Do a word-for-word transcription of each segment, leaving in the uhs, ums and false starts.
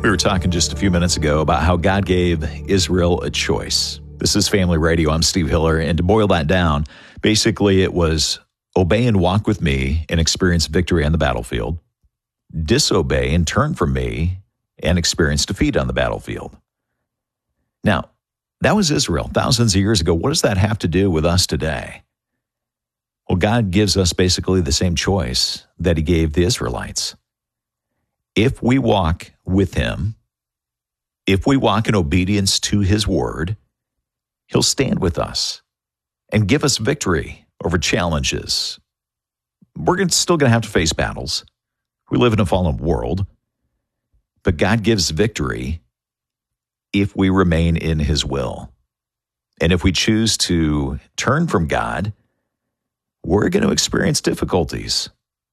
We were talking just a few minutes ago about how God gave Israel a choice. This is Family Radio. I'm Steve Hiller. And to boil that down, basically it was obey and walk with me and experience victory on the battlefield. Disobey and turn from me and experience defeat on the battlefield. Now, that was Israel thousands of years ago. What does that have to do with us today? Well, God gives us basically the same choice that he gave the Israelites. If we walk with him, if we walk in obedience to his word, he'll stand with us and give us victory over challenges. We're still going to have to face battles. We live in a fallen world, but God gives victory if we remain in his will. And if we choose to turn from God, we're going to experience difficulties.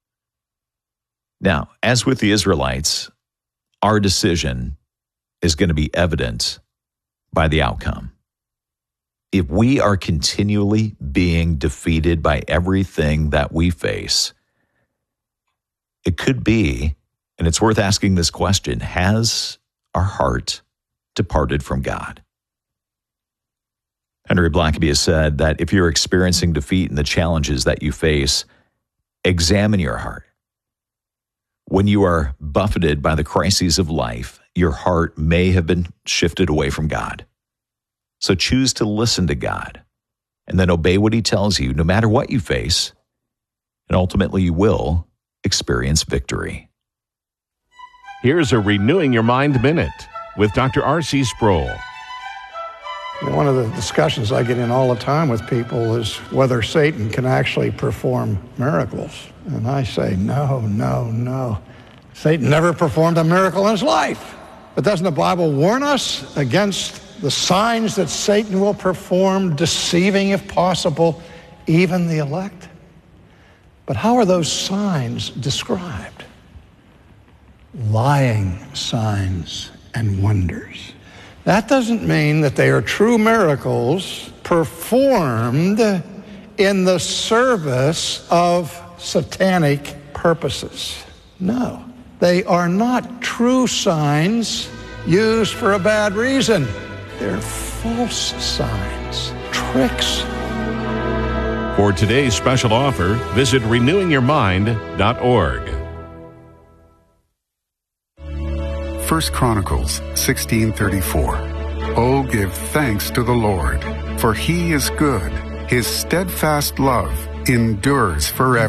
Now, as with the Israelites, our decision is going to be evident by the outcome. If we are continually being defeated by everything that we face, it could be, and it's worth asking this question, has our heart departed from God? Henry Blackaby has said that if you're experiencing defeat in the challenges that you face, examine your heart. When you are buffeted by the crises of life, your heart may have been shifted away from God. So choose to listen to God and then obey what he tells you, no matter what you face, and ultimately you will experience victory. Here's a Renewing Your Mind Minute with Doctor R C Sproul. You know, one of the discussions I get in all the time with people is whether Satan can actually perform miracles. And I say, no, no, no. Satan never performed a miracle in his life. But doesn't the Bible warn us against the signs that Satan will perform, deceiving, if possible, even the elect? But how are those signs described? Lying signs and wonders. That doesn't mean that they are true miracles performed in the service of satanic purposes. No, they are not true signs used for a bad reason. They're false signs, tricks. For today's special offer, visit renewing your mind dot org. First Chronicles sixteen thirty-four. Oh, give thanks to the Lord, for he is good. His steadfast love endures forever.